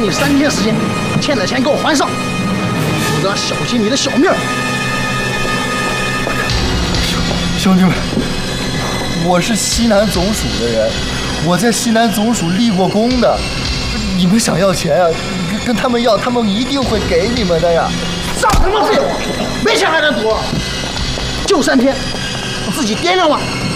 你3天时间，欠的钱给我还上，否则小心你的小命。 兄弟们，我是西南总署的人，我在西南总署立过功的。你们想要钱啊，跟他们要，他们一定会给你们的呀。 少他妈废话，没钱还能赌？就3天，自己掂量吧。